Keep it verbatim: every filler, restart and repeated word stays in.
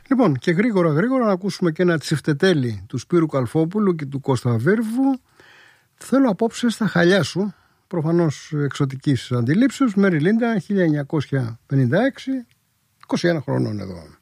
Λοιπόν, και γρήγορα γρήγορα να ακούσουμε και ένα τσιφτετέλι του Σπύρου Καλφόπουλου και του Κώστα Βίρβου. Θέλω απόψε στα χαλιά σου, προφανώς εξωτικής αντιλήψεως, Μέρι Λίντα, χίλια εννιακόσια πενήντα έξι, είκοσι ένα χρονών εδώ.